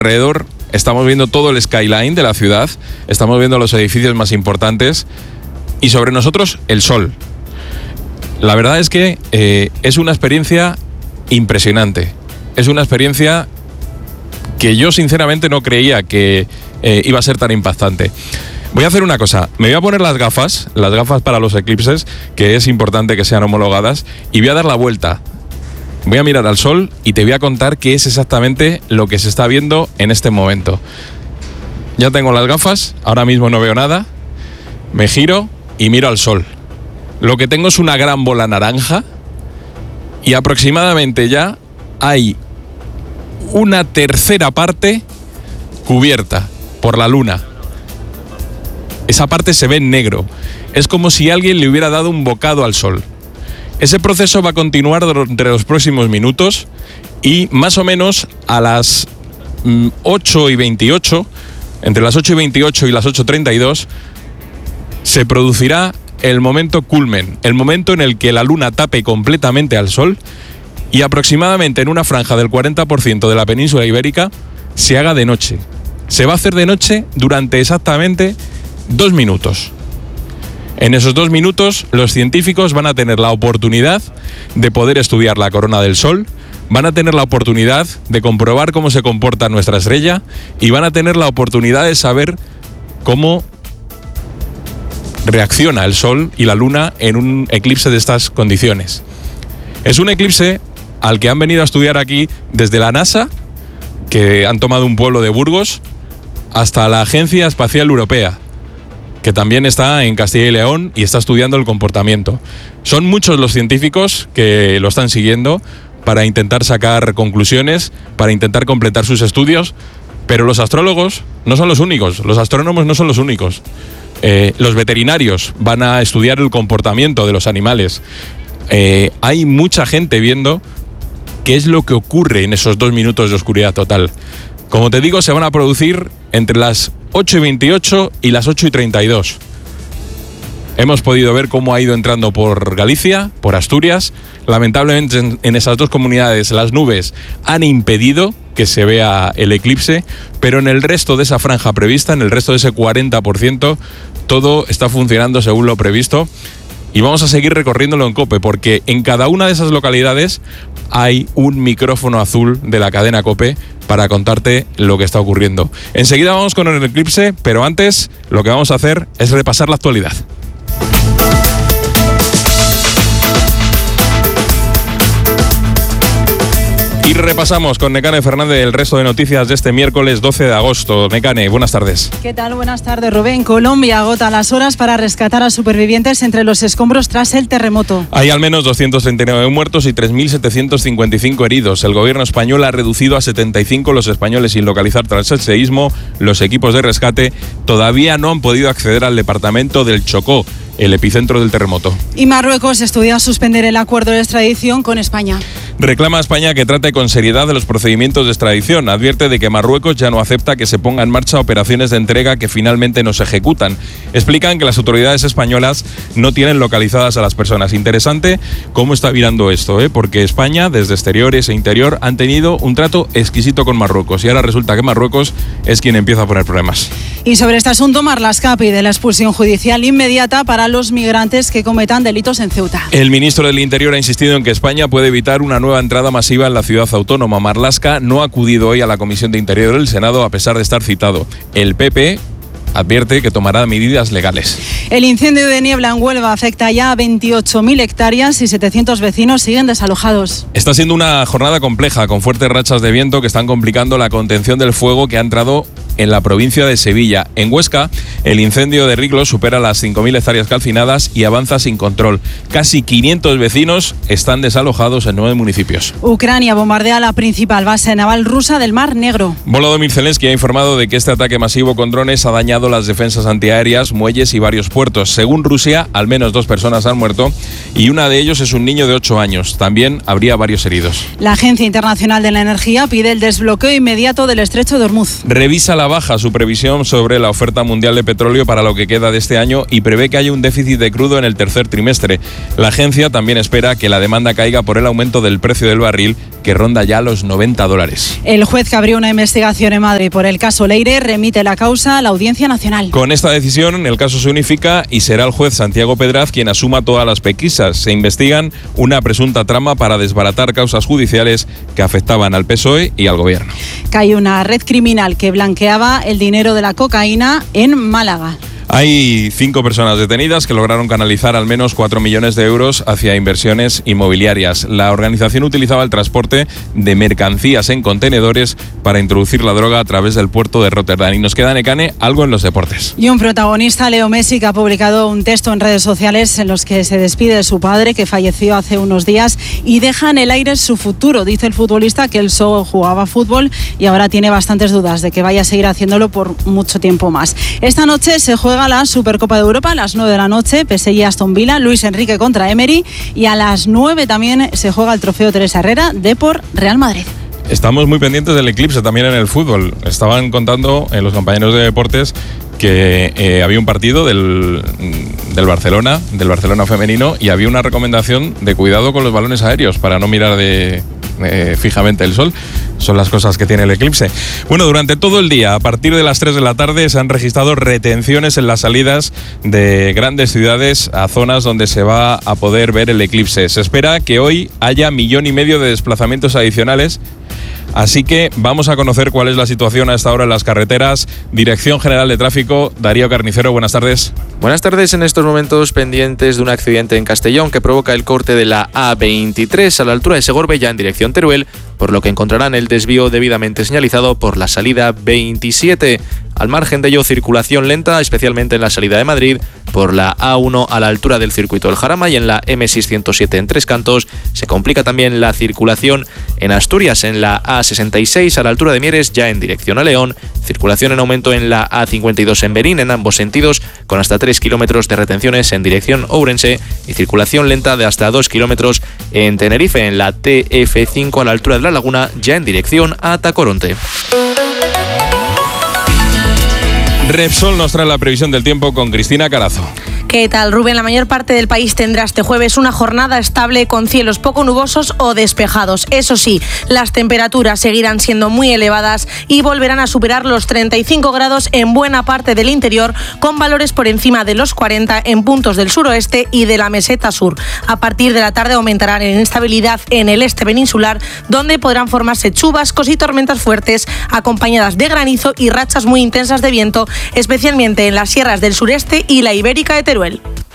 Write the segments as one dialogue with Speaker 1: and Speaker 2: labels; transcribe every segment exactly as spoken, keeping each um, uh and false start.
Speaker 1: alrededor estamos viendo todo el skyline de la ciudad, estamos viendo los edificios más importantes y sobre nosotros el sol. La verdad es que eh, es una experiencia impresionante. Es una experiencia que yo sinceramente no creía que eh, iba a ser tan impactante. Voy a hacer una cosa, me voy a poner las gafas, las gafas para los eclipses, que es importante que sean homologadas, y voy a dar la vuelta. Voy a mirar al sol y te voy a contar qué es exactamente lo que se está viendo en este momento. Ya tengo las gafas, ahora mismo no veo nada, me giro y miro al sol. Lo que tengo es una gran bola naranja y aproximadamente ya hay una tercera parte cubierta por la luna. Esa parte se ve en negro. Es como si alguien le hubiera dado un bocado al sol. Ese proceso va a continuar durante los próximos minutos y más o menos a las ocho y veintiocho, entre las ocho y veintiocho y las ocho y treinta y dos, se producirá el momento culmen, el momento en el que la luna tape completamente al sol y aproximadamente en una franja del cuarenta por ciento de la península ibérica se haga de noche. Se va a hacer de noche durante exactamente dos minutos. En esos dos minutos, los científicos van a tener la oportunidad de poder estudiar la corona del Sol, van a tener la oportunidad de comprobar cómo se comporta nuestra estrella y van a tener la oportunidad de saber cómo reacciona el Sol y la Luna en un eclipse de estas condiciones. Es un eclipse al que han venido a estudiar aquí desde la NASA, que han tomado un pueblo de Burgos, hasta la Agencia Espacial Europea, que también está en Castilla y León y está estudiando el comportamiento. Son muchos los científicos que lo están siguiendo para intentar sacar conclusiones, para intentar completar sus estudios, pero los astrólogos no son los únicos, los astrónomos no son los únicos. Eh, los veterinarios van a estudiar el comportamiento de los animales. Eh, hay mucha gente viendo qué es lo que ocurre en esos dos minutos de oscuridad total. Como te digo, se van a producir entre las ocho y veintiocho y las ocho y treinta y dos. Hemos podido ver cómo ha ido entrando por Galicia, por Asturias. Lamentablemente en, en esas dos comunidades las nubes han impedido que se vea el eclipse, pero en el resto de esa franja prevista, en el resto de ese cuarenta por ciento, todo está funcionando según lo previsto. Y vamos a seguir recorriéndolo en COPE, porque en cada una de esas localidades hay un micrófono azul de la cadena COPE para contarte lo que está ocurriendo. Enseguida vamos con el eclipse, pero antes lo que vamos a hacer es repasar la actualidad. Y repasamos con Nekane Fernández el resto de noticias de este miércoles doce de agosto. Nekane, buenas tardes.
Speaker 2: ¿Qué tal? Buenas tardes, Rubén. Colombia agota las horas para rescatar a supervivientes entre los escombros tras el terremoto.
Speaker 1: Hay al menos doscientos treinta y nueve muertos y tres mil setecientos cincuenta y cinco heridos. El gobierno español ha reducido a setenta y cinco los españoles sin localizar tras el seísmo. Los equipos de rescate todavía no han podido acceder al departamento del Chocó, el epicentro del terremoto.
Speaker 2: Y Marruecos estudia suspender el acuerdo de extradición con España.
Speaker 1: Reclama a España que trate con seriedad de los procedimientos de extradición. Advierte de que Marruecos ya no acepta que se ponga en marcha operaciones de entrega que finalmente no se ejecutan. Explican que las autoridades españolas no tienen localizadas a las personas. Interesante cómo está virando esto, ¿eh? Porque España, desde exteriores e interior, han tenido un trato exquisito con Marruecos y ahora resulta que Marruecos es quien empieza a poner problemas.
Speaker 2: Y sobre este asunto, Marlaska pide la expulsión judicial inmediata para los migrantes que cometan delitos en Ceuta.
Speaker 1: El ministro del Interior ha insistido en que España puede evitar una nueva entrada masiva en la ciudad autónoma. Marlaska no ha acudido hoy a la Comisión de Interior del Senado a pesar de estar citado. El P P advierte que tomará medidas legales.
Speaker 2: El incendio de niebla en Huelva afecta ya a veintiocho mil hectáreas y setecientos vecinos siguen desalojados.
Speaker 1: Está siendo una jornada compleja, con fuertes rachas de viento que están complicando la contención del fuego que ha entrado en la provincia de Sevilla. En Huesca, el incendio de Riglos supera las cinco mil hectáreas calcinadas y avanza sin control. Casi quinientos vecinos están desalojados en nueve municipios.
Speaker 2: Ucrania bombardea la principal base naval rusa del Mar Negro.
Speaker 1: Volodymyr Zelensky ha informado de que este ataque masivo con drones ha dañado las defensas antiaéreas, muelles y varios puertos. Según Rusia, al menos dos personas han muerto y una de ellos es un niño de ocho años. También habría varios heridos.
Speaker 2: La Agencia Internacional de la Energía pide el desbloqueo inmediato del estrecho de Hormuz.
Speaker 1: Revisa la baja su previsión sobre la oferta mundial de petróleo para lo que queda de este año y prevé que haya un déficit de crudo en el tercer trimestre. La agencia también espera que la demanda caiga por el aumento del precio del barril que ronda ya los noventa dólares.
Speaker 2: El juez que abrió una investigación en Madrid por el caso Leire remite la causa a la Audiencia Nacional.
Speaker 1: Con esta decisión, el caso se unifica y será el juez Santiago Pedraz quien asuma todas las pesquisas. Se investigan una presunta trama para desbaratar causas judiciales que afectaban al P S O E y al Gobierno.
Speaker 2: Hay una red criminal que blanqueaba el dinero de la cocaína en Málaga.
Speaker 1: Hay cinco personas detenidas que lograron canalizar al menos cuatro millones de euros hacia inversiones inmobiliarias. La organización utilizaba el transporte de mercancías en contenedores para introducir la droga a través del puerto de Rotterdam. Y nos queda, Nekane, algo en los deportes.
Speaker 2: Y un protagonista, Leo Messi, que ha publicado un texto en redes sociales en los que se despide de su padre, que falleció hace unos días, y deja en el aire su futuro. Dice el futbolista que él solo jugaba fútbol y ahora tiene bastantes dudas de que vaya a seguir haciéndolo por mucho tiempo más. Esta noche se juega la Supercopa de Europa a las nueve de la noche, P S G Aston Villa, Luis Enrique contra Emery, y a las nueve también se juega el trofeo Teresa Herrera, Depor Real Madrid.
Speaker 1: Estamos muy pendientes del eclipse también en el fútbol. Estaban contando eh, los compañeros de deportes que eh, había un partido del, del Barcelona, del Barcelona femenino, y había una recomendación de cuidado con los balones aéreos para no mirar de, eh, fijamente el sol. Son las cosas que tiene el eclipse. Bueno, durante todo el día, a partir de las tres de la tarde, se han registrado retenciones en las salidas de grandes ciudades a zonas donde se va a poder ver el eclipse. Se espera que hoy haya millón y medio de desplazamientos adicionales. Así que vamos a conocer cuál es la situación a esta hora en las carreteras. Dirección General de Tráfico, Darío Carnicero, buenas tardes.
Speaker 3: Buenas tardes, en estos momentos pendientes de un accidente en Castellón que provoca el corte de la A veintitrés a la altura de Segorbe, ya en dirección Teruel, por lo que encontrarán el desvío debidamente señalizado por la salida veintisiete. Al margen de ello, circulación lenta, especialmente en la salida de Madrid, por la A uno a la altura del circuito del Jarama y en la eme seiscientos siete en Tres Cantos. Se complica también la circulación en Asturias, en la A sesenta y seis a la altura de Mieres, ya en dirección a León. Circulación en aumento en la A cincuenta y dos en Berín, en ambos sentidos, con hasta tres kilómetros de retenciones en dirección Ourense, y circulación lenta de hasta dos kilómetros en Tenerife, en la T F cinco a la altura de La Laguna, ya en dirección a Tacoronte.
Speaker 1: Repsol nos trae la previsión del tiempo con Cristina Carazo.
Speaker 4: ¿Qué tal, Rubén? La mayor parte del país tendrá este jueves una jornada estable con cielos poco nubosos o despejados. Eso sí, las temperaturas seguirán siendo muy elevadas y volverán a superar los treinta y cinco grados en buena parte del interior, con valores por encima de los cuarenta en puntos del suroeste y de la meseta sur. A partir de la tarde aumentará la inestabilidad en el este peninsular, donde podrán formarse chubascos y tormentas fuertes acompañadas de granizo y rachas muy intensas de viento, especialmente en las sierras del sureste y la ibérica de Teruel.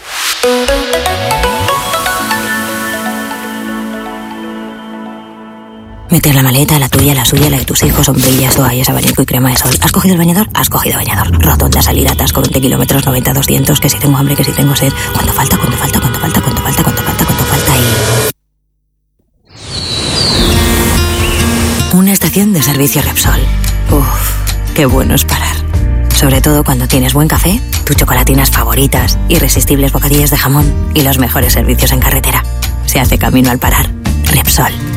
Speaker 5: Meter la maleta, la tuya, la suya, la de tus hijos, sombrillas, toallas, abanico y crema de sol. ¿Has cogido el bañador? Has cogido bañador. Rotonda, salida, atasco, veinte kilómetros, noventa, doscientos, que si tengo hambre, que si tengo sed. ¿Cuánto falta? ¿Cuánto falta? ¿Cuánto falta? ¿Cuánto falta? ¿Cuánto falta? ¿Cuánto falta? Y... una estación de servicio Repsol. Uff, qué bueno es parar. Sobre todo cuando tienes buen café, tus chocolatinas favoritas, irresistibles bocadillas de jamón y los mejores servicios en carretera. Se hace camino al parar. Repsol.